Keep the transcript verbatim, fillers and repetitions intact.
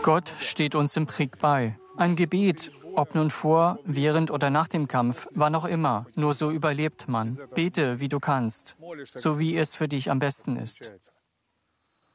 Gott steht uns im Krieg bei. Ein Gebet, ob nun vor, während oder nach dem Kampf, wann auch immer. Nur so überlebt man. Bete, wie du kannst, so wie es für dich am besten ist.